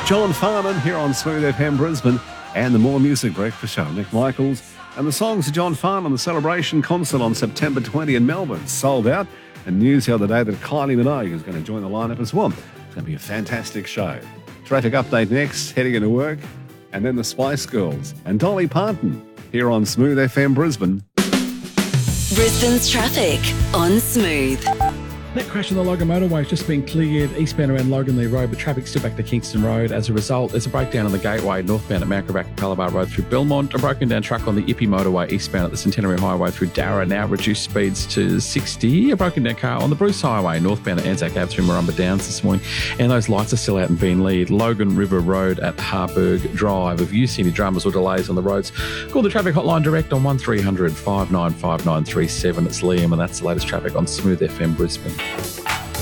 John Farnan here on Smooth FM Brisbane and the More Music Breakfast Show. Nick Michaels and the songs of John Farnan, the Celebration concert on September 20 in Melbourne, sold out. And news the other day that Kylie Minogue is going to join the lineup as well. It's going to be a fantastic show. Traffic update next, heading into work, and then the Spice Girls and Dolly Parton here on Smooth FM Brisbane. Brisbane's traffic on Smooth. That crash on the Logan motorway has just been cleared eastbound around Loganlea Road, but traffic's still back to Kingston Road. As a result, there's a breakdown on the Gateway northbound at Mount Gravatt and Palabar Road through Belmont. A broken down truck on the Ippy motorway eastbound at the Centenary Highway through Darra, now reduced speeds to 60. A broken down car on the Bruce Highway northbound at Anzac Ave through Marumba Downs this morning. And those lights are still out in Beenleigh. Logan River Road at Harburg Drive. If you see any dramas or delays on the roads, call the traffic hotline direct on 1300 595937. It's Liam, and that's the latest traffic on Smooth FM Brisbane.